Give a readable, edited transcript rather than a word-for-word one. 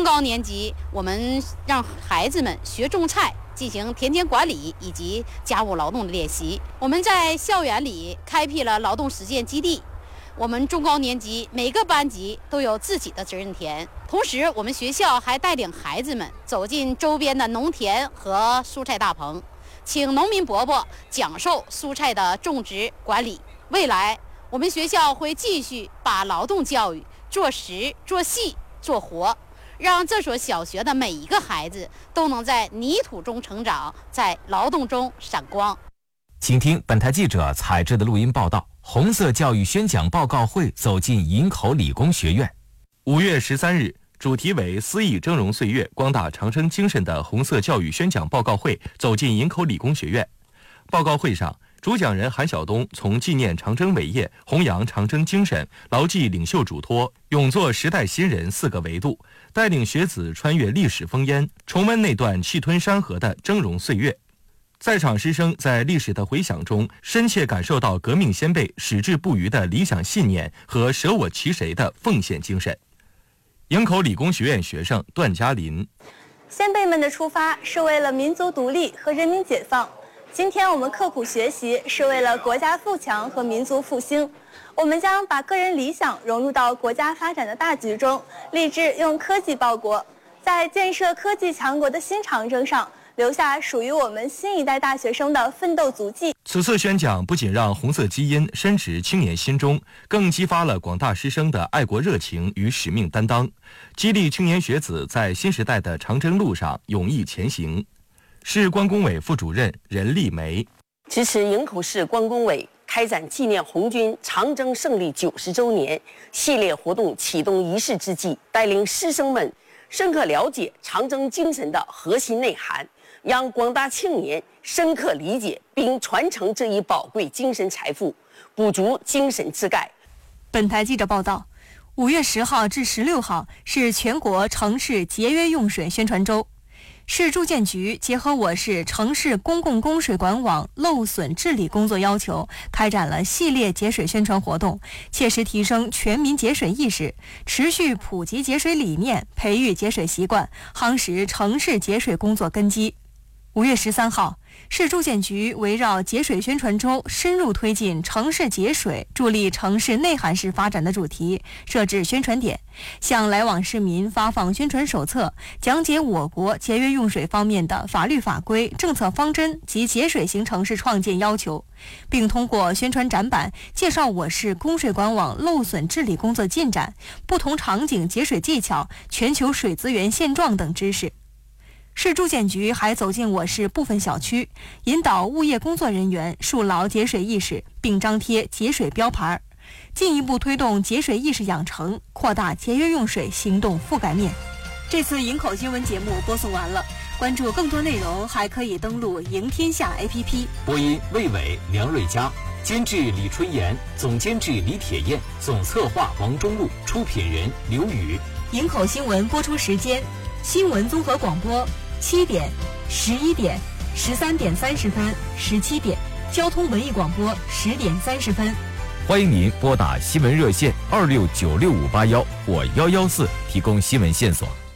高年级，我们让孩子们学种菜，进行田间管理以及家务劳动的练习。我们在校园里开辟了劳动实践基地。我们中高年级每个班级都有自己的责任田，同时我们学校还带领孩子们走进周边的农田和蔬菜大棚，请农民伯伯讲授蔬菜的种植管理。未来我们学校会继续把劳动教育做实、做细、做活，让这所小学的每一个孩子都能在泥土中成长，在劳动中闪光。 请听本台记者采制的录音报道。红色教育宣讲报告会走进营口理工学院。 5月13日，主题为思忆峥嵘岁月，光大长征精神的红色教育宣讲报告会走进营口理工学院。报告会上，主讲人韩晓东从纪念长征伟业、弘扬长征精神、牢记领袖嘱托、勇做时代新人4个维度，带领学子穿越历史烽烟，重温那段气吞山河的峥嵘岁月。在场师生在历史的回响中，深切感受到革命先辈矢志不渝的理想信念和舍我其谁的奉献精神。营口理工学院学生段嘉林： 先辈们的出发是为了民族独立和人民解放，今天我们刻苦学习是为了国家富强和民族复兴。我们将把个人理想融入到国家发展的大局中，立志用科技报国，在建设科技强国的新长征上留下属于我们新一代大学生的奋斗足迹。 此次宣讲不仅让红色基因深植青年心中，更激发了广大师生的爱国热情与使命担当，激励青年学子在新时代的长征路上勇毅前行。市关工委副主任任丽梅： 支持营口市关工委开展纪念红军长征胜利90周年系列活动启动仪式之际，带领师生们深刻了解长征精神的核心内涵，让广大青年深刻理解并传承这一宝贵精神财富，补足精神之钙。 本台记者报道，5月10号至16号是全国城市节约用水宣传周。市住建局结合我市城市公共供水管网漏损治理工作要求，开展了系列节水宣传活动，切实提升全民节水意识，持续普及节水理念，培育节水习惯，夯实城市节水工作根基。5月13号，市住建局围绕节水宣传周深入推进城市节水，助力城市内涵式发展的主题，设置宣传点，向来往市民发放宣传手册，讲解我国节约用水方面的法律法规、政策方针及节水型城市创建要求，并通过宣传展板介绍我市供水管网漏损治理工作进展、不同场景节水技巧、全球水资源现状等知识。市住建局还走进我市部分小区，引导物业工作人员树牢节水意识，并张贴节水标牌，进一步推动节水意识养成，扩大节约用水行动覆盖面。这次营口新闻节目播送完了，关注更多内容还可以登录赢天下 APP。 播音魏伟、梁瑞佳，监制李春妍，总监制李铁燕，总策划王中路，出品人刘宇。 营口新闻播出时间：新闻综合广播7点、11点、13点30分、17点；交通文艺广播10点30分。 欢迎您拨打新闻热线26965815或114提供新闻线索。